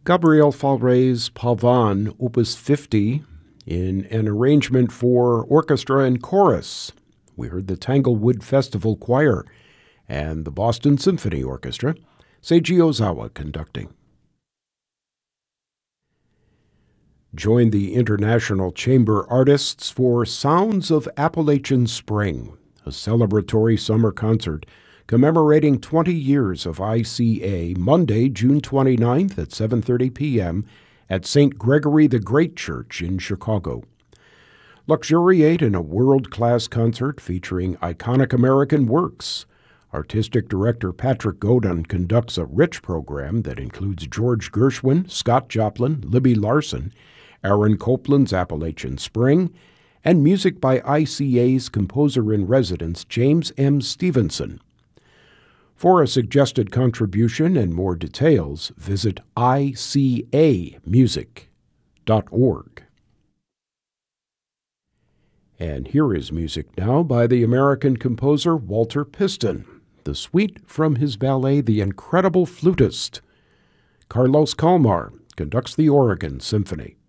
Gabriel Fauré's Pavane, Opus 50, in an arrangement for orchestra and chorus. We heard the Tanglewood Festival Choir and the Boston Symphony Orchestra, Seiji Ozawa conducting. Join the International Chamber Artists for Sounds of Appalachian Spring, a celebratory summer concert commemorating 20 years of ICA, Monday, June 29th at 7:30 p.m. at St. Gregory the Great Church in Chicago. Luxuriate in a world-class concert featuring iconic American works. Artistic director Patrick Godin conducts a rich program that includes George Gershwin, Scott Joplin, Libby Larsen, Aaron Copland's Appalachian Spring, and music by ICA's composer-in-residence James M. Stevenson. For a suggested contribution and more details, visit icamusic.org. And here is music now by the American composer Walter Piston, the suite from his ballet The Incredible Flutist. Carlos Kalmar conducts the Oregon Symphony.